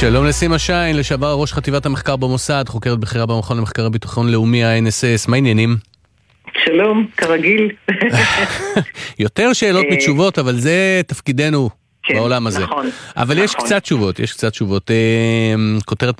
שלום לסימה שיין, לשעבר ראש חטיבת המחקר במוסד, חוקרת בכירה במכון למחקר הביטחון לאומי ה-NSS. מה העניינים? שלום, כרגיל. יותר שאלות מתשובות, אבל זה תפקידנו בעולם הזה. נכון. אבל יש קצת תשובות, כותרת